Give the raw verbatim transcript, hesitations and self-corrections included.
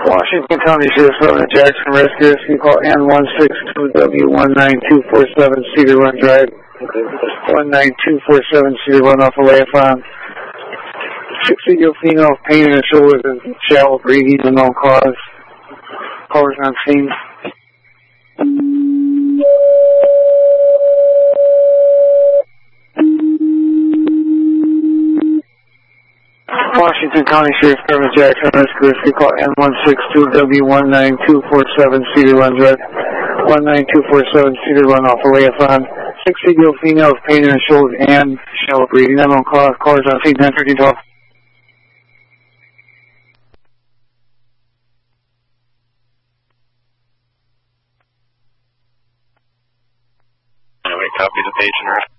Washington County Sheriff's Department, Jackson Rescue. Rescue call N one six two W one nine two four seven, Cedar Run Drive. one nine two four seven, Cedar Run off of Lafon. sixty-year-old female with pain in her shoulders and shallow breathing, unknown cause. Callers on scene. Washington County Sheriff's Department, Jackson Rescue. Rescue call N one six two W one nine two four seven, Cedar Run Drive. one nine two four seven, Cedar Run off of Lafon. sixty-year-old female with pain in her shoulders and shallow breathing, unknown cause. Callers on scene. ten thirteen twelve. Anyway, copy the patient.